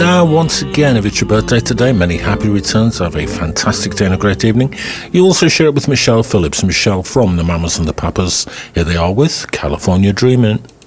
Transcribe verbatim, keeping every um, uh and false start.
Now, once again, if it's your birthday today, many happy returns. Have a fantastic day and a great evening. You also share it with Michelle Phillips. Michelle from the Mamas and the Papas. Here they are with California Dreamin'.